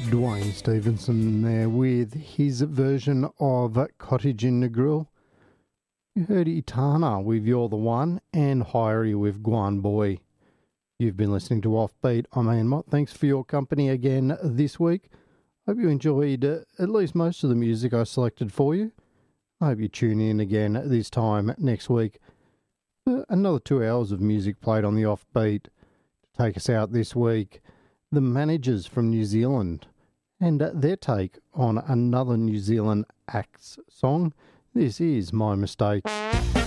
Dwayne Stevenson there with his version of Cottage in the Grill. You heard Itana with You're the One and Hyrie with Guan Boy. You've been listening to Offbeat. I'm Ian Mott. Thanks for your company again this week. Hope you enjoyed at least most of the music I selected for you. I hope you tune in again this time next week for another 2 hours of music played on the Offbeat. To take us out this week, The Managers from New Zealand and their take on another New Zealand act's song. This is My Mistake.